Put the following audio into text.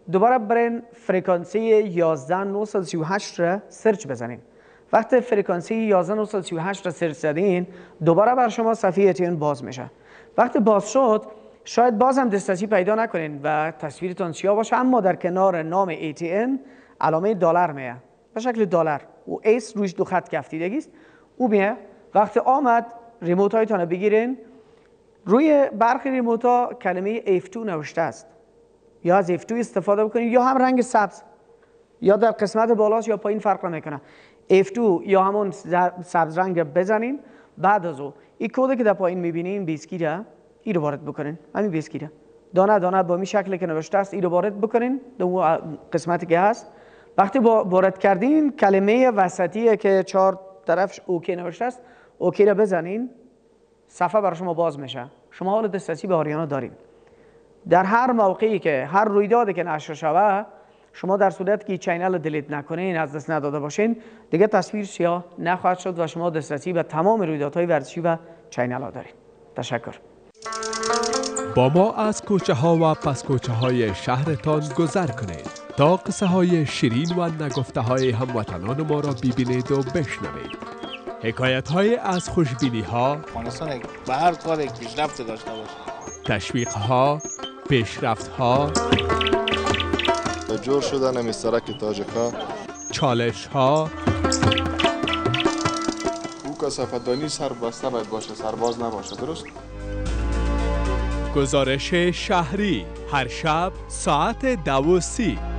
دوباره برین فرکانسی 11938 را سرچ بزنین. وقتی فرکانسی 11938 را سرچ زدین دوباره بر شما صفحه ATN باز میشه. وقتی باز شد شاید باز هم دسترسی پیدا نکنین و تصویرتان سیاه باشه، اما در کنار نام ATN علامه دلار میه به شکل دلار و اس روش دو خط کفتیدگی است. او میه. وقتی آمد ریموت هایتان بگیرین، روی برخی ریموت ها کلمه F2 نوشته است، یا از F2 استفاده بکنید یا هم رنگ سبز، یا در قسمت بالاست یا پایین فرق نمیکنه. F2 یا همون سبز رنگ بزنین. بعد از این کد که در پایین میبینین بیسکیره، این رو وارد بکنین. همین بیسکیره دانه دانه با این شکلی که نوشته است این رو وارد بکنین در اون قسمتی که هست. وقتی وارد کردین کلمه وسطی که 4 طرفش اوکی نوشته است اوکی رو بزنین، صفحه برای شما باز میشه. شما حال دسترسی به آریانا دارین. در هر موقعی که هر رویدادی که نشر شود، شما در صورتی که چینل رو دیلیت نکنین، از دست نداده باشین، دیگه تصویر سیاه نخواهد شد و شما دسترسی به تمام رویدادهای ورزشی و چینل ها دارین. تشکر. با ما از کوچه ها و پس کوچه های شهرتان گذر کنید تا قصه های شیرین و نگفته های هموطنان ما را ببینید و بشنوید. حکایت های از خوشبینی ها، افغانستان به هر کار یک پیشرفت داشته باشه، تشویق ها، پیشرفت ها، جور شدن مسترک تاجکا، چالش ها، او کثافت‌دانی سربسته باید باشه، سرباز نباشه. درست؟ گزارش شهری هر شب ساعت 12:30